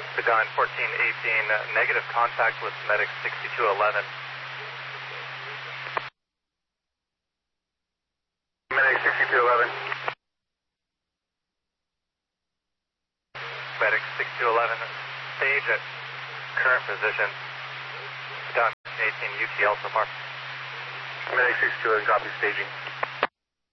Pagan 1418, negative contact with medic 6211. Medic 6211. Medic 6211, stage at current position. Pagan 18 UTL so far. Medic 6211, copy staging.